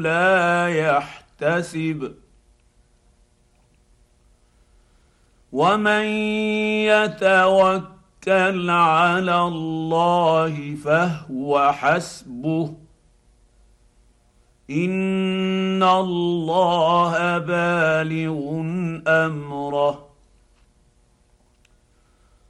لا يحتسب. ومن يتوكل على الله فهو حسبه، ان الله بالغ امره